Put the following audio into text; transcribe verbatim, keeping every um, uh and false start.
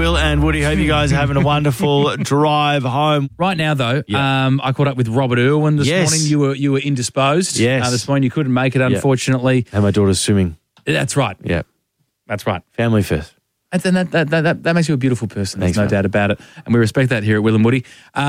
Will and Woody. Hope you guys are having a wonderful drive home. Right now, though, Yeah. um, I caught up with Robert Irwin this Yes. morning. You were you were indisposed. Yes. Uh, this morning you couldn't make it, unfortunately. And my daughter's swimming. That's right. Yeah. That's right. Family first. And that, that, that, that, that makes you a beautiful person. Thanks, There's no man. doubt about it. And we respect that here at Will and Woody. Uh,